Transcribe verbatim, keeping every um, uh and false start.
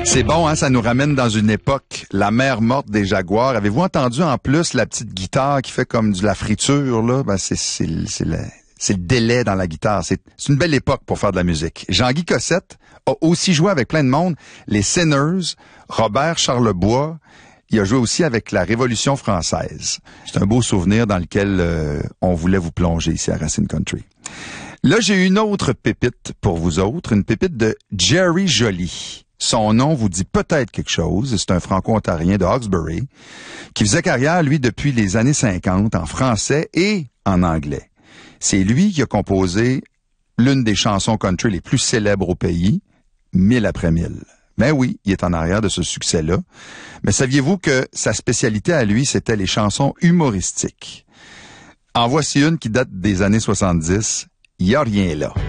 C'est bon, hein, ça nous ramène dans une époque, la mer morte des Jaguars. Avez-vous entendu en plus la petite guitare qui fait comme de la friture, là? Ben, c'est, c'est, c'est, le, c'est le délai dans la guitare. C'est, c'est une belle époque pour faire de la musique. Jean-Guy Cossette a aussi joué avec plein de monde. Les Sinners, Robert Charlebois. Il a joué aussi avec la Révolution française. C'est un beau souvenir dans lequel euh, on voulait vous plonger ici à Racine Country. Là, j'ai une autre pépite pour vous autres, une pépite de Jerry Joly. Son nom vous dit peut-être quelque chose. C'est un franco-ontarien de Hawkesbury qui faisait carrière, lui, depuis les années cinquante en français et en anglais. C'est lui qui a composé l'une des chansons country les plus célèbres au pays, Mille après mille. Ben oui, il est en arrière de ce succès-là. Mais saviez-vous que sa spécialité à lui, c'était les chansons humoristiques? En voici une qui date des années soixante-dix. Y a rien là.